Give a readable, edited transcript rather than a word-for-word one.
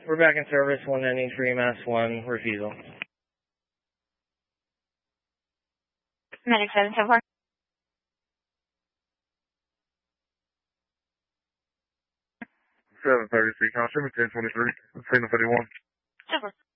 We're back in service, 1 ending 3, mass 1, refusal. Medic 774. 733, consumer 1023, signal 31. Super.